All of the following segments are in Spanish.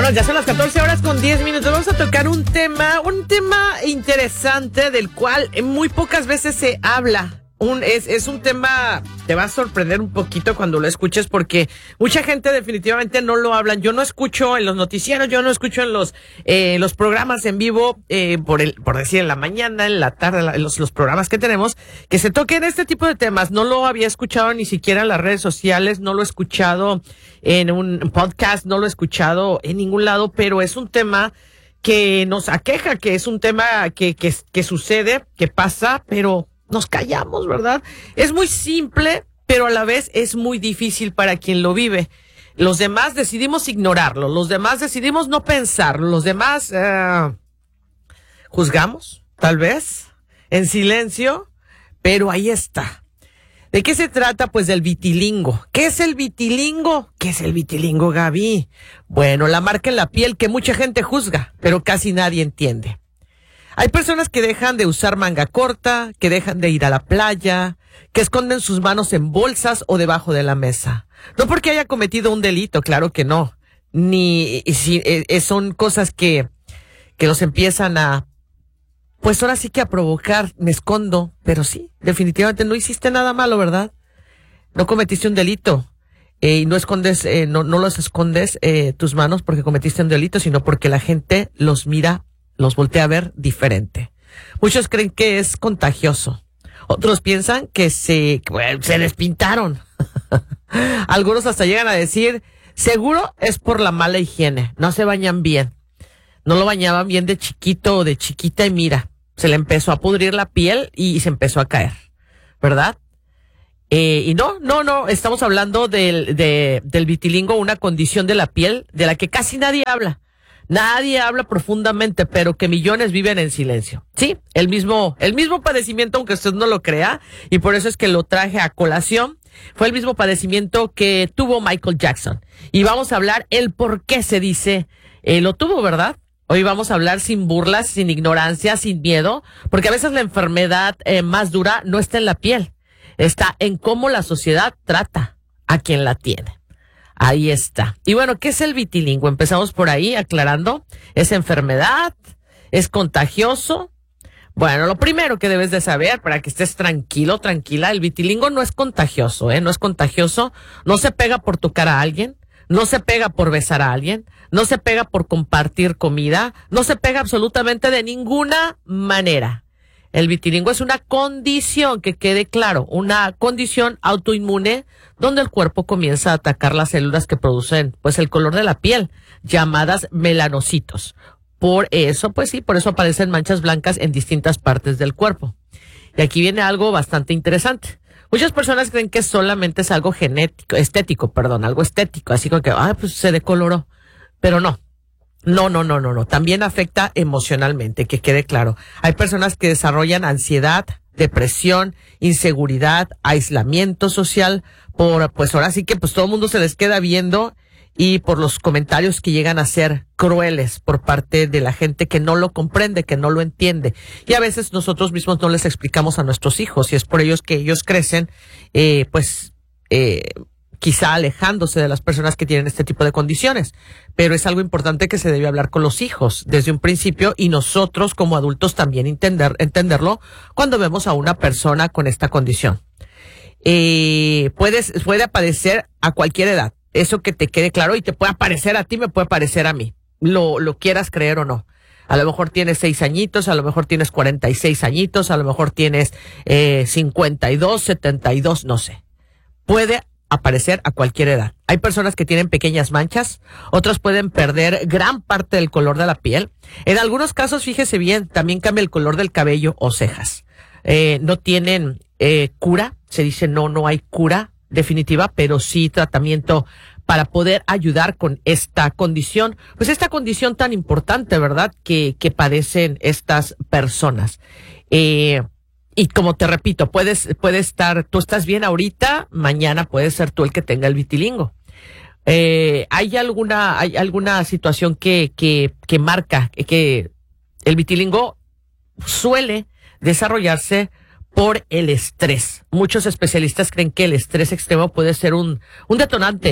Bueno, ya son las 14 horas con 10 minutos. Vamos a tocar un tema interesante del cual muy pocas veces se habla. Es un tema, te va a sorprender un poquito cuando lo escuches porque mucha gente definitivamente no lo hablan. Yo no escucho en los noticieros, yo no escucho en los programas en vivo, por decir en la mañana, en la tarde, los programas que tenemos, que se toquen este tipo de temas. No lo había escuchado ni siquiera en las redes sociales, no lo he escuchado en un podcast, no lo he escuchado en ningún lado, pero es un tema que nos aqueja, que es un tema que sucede, que pasa, pero nos callamos, ¿verdad? Es muy simple, pero a la vez es muy difícil para quien lo vive. Los demás decidimos ignorarlo, los demás decidimos no pensarlo, los demás juzgamos, tal vez, en silencio, pero ahí está. ¿De qué se trata? Pues del vitilingo. ¿Qué es el vitilingo? ¿Qué es el vitilingo, Gaby? Bueno, la marca en la piel que mucha gente juzga, pero casi nadie entiende. Hay personas que dejan de usar manga corta, que dejan de ir a la playa, que esconden sus manos en bolsas o debajo de la mesa. No porque haya cometido un delito, claro que no. Son cosas que los empiezan pues ahora sí que a provocar. Me escondo, pero sí, definitivamente no hiciste nada malo, ¿verdad? No cometiste un delito. Y no escondes, no los escondes tus manos porque cometiste un delito, sino porque la gente los mira, los voltea a ver diferente. Muchos creen que es contagioso. Otros piensan que se despintaron. Algunos hasta llegan a decir, seguro es por la mala higiene. No se bañan bien. No lo bañaban bien de chiquito o de chiquita y mira, se le empezó a pudrir la piel y se empezó a caer. ¿Verdad? Y no, estamos hablando del vitilingo, una condición de la piel de la que casi nadie habla. Nadie habla profundamente, pero que millones viven en silencio. Sí, el mismo padecimiento, aunque usted no lo crea, y por eso es que lo traje a colación. Fue el mismo padecimiento que tuvo Michael Jackson. Y vamos a hablar el por qué se dice lo tuvo, ¿verdad? Hoy vamos a hablar sin burlas, sin ignorancia, sin miedo, porque a veces la enfermedad más dura no está en la piel, está en cómo la sociedad trata a quien la tiene. Ahí está. Y bueno, ¿qué es el vitilingo? Empezamos por ahí aclarando. ¿Es enfermedad? ¿Es contagioso? Bueno, lo primero que debes de saber para que estés tranquilo, tranquila, el vitilingo no es contagioso, no es contagioso, no se pega por tocar a alguien, no se pega por besar a alguien, no se pega por compartir comida, no se pega absolutamente de ninguna manera. El vitilingo es una condición, que quede claro, una condición autoinmune donde el cuerpo comienza a atacar las células que producen pues el color de la piel, llamadas melanocitos. Por eso aparecen manchas blancas en distintas partes del cuerpo. Y aquí viene algo bastante interesante. Muchas personas creen que solamente es algo algo estético, así como que, pues se decoloró. Pero no. No. También afecta emocionalmente, que quede claro. Hay personas que desarrollan ansiedad, depresión, inseguridad, aislamiento social, pues ahora sí que pues todo el mundo se les queda viendo y por los comentarios que llegan a ser crueles por parte de la gente que no lo comprende, que no lo entiende. Y a veces nosotros mismos no les explicamos a nuestros hijos y es por ellos que ellos crecen, quizá alejándose de las personas que tienen este tipo de condiciones. Pero es algo importante que se debe hablar con los hijos desde un principio y nosotros como adultos también entenderlo cuando vemos a una persona con esta condición. Puede aparecer a cualquier edad, eso que te quede claro, y te puede aparecer a ti, me puede aparecer a mí, lo quieras creer o no. A lo mejor tienes 6 añitos, a lo mejor tienes 46 añitos, a lo mejor tienes 52, 72, no sé. Puede aparecer a cualquier edad. Hay personas que tienen pequeñas manchas, otras pueden perder gran parte del color de la piel. En algunos casos, fíjese bien, también cambia el color del cabello o cejas. No tienen cura, se dice no hay cura definitiva, pero sí tratamiento para poder ayudar con esta condición, pues esta condición tan importante, ¿verdad?, que padecen estas personas. Y como te repito, tú estás bien ahorita, mañana puede ser tú el que tenga el vitilingo. ¿Hay alguna situación que marca que el vitilingo suele desarrollarse por el estrés? Muchos especialistas creen que el estrés extremo puede ser un detonante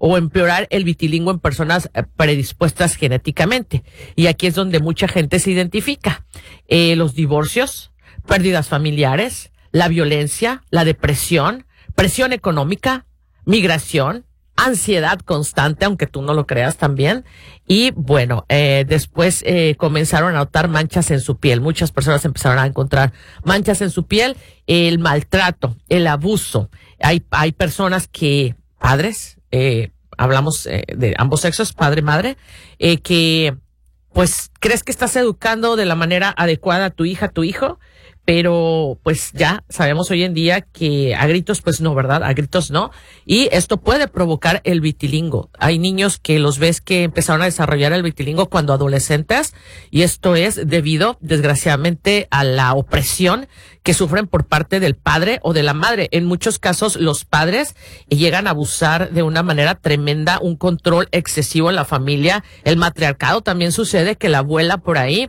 o empeorar el vitilingo en personas predispuestas genéticamente. Y aquí es donde mucha gente se identifica. Los divorcios, pérdidas familiares, la violencia, la depresión, presión económica, migración, ansiedad constante, aunque tú no lo creas también. Y bueno, después comenzaron a notar manchas en su piel. Muchas personas empezaron a encontrar manchas en su piel, el maltrato, el abuso. Hay personas que, padres, hablamos de ambos sexos, padre, madre, que pues crees que estás educando de la manera adecuada a tu hija, a tu hijo, pero pues ya sabemos hoy en día que a gritos pues no, ¿verdad? A gritos no. Y esto puede provocar el vitilingo. Hay niños que los ves que empezaron a desarrollar el vitilingo cuando adolescentes, y esto es debido, desgraciadamente, a la opresión que sufren por parte del padre o de la madre. En muchos casos los padres llegan a abusar de una manera tremenda, un control excesivo en la familia. El matriarcado también sucede, que la abuela por ahí,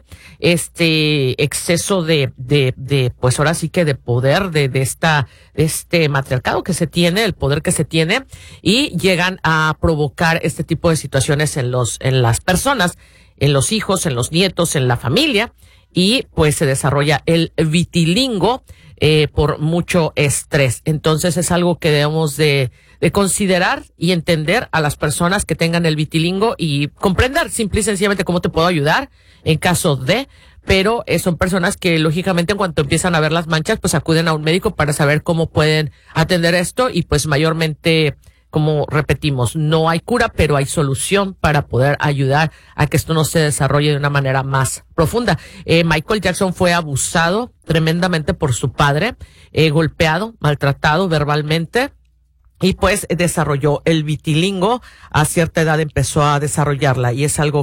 exceso de pues ahora sí que de poder de este matriarcado que se tiene, el poder que se tiene, y llegan a provocar este tipo de situaciones en las personas, en los hijos, en los nietos, en la familia, y pues se desarrolla el vitilingo por mucho estrés. Entonces es algo que debemos de considerar y entender a las personas que tengan el vitilingo y comprender simple y sencillamente cómo te puedo ayudar en caso de, pero son personas que lógicamente en cuanto empiezan a ver las manchas pues acuden a un médico para saber cómo pueden atender esto, y pues mayormente, como repetimos, no hay cura, pero hay solución para poder ayudar a que esto no se desarrolle de una manera más profunda. Michael Jackson fue abusado tremendamente por su padre, golpeado, maltratado verbalmente, y pues desarrolló el vitilingo. A cierta edad empezó a desarrollarla, y es algo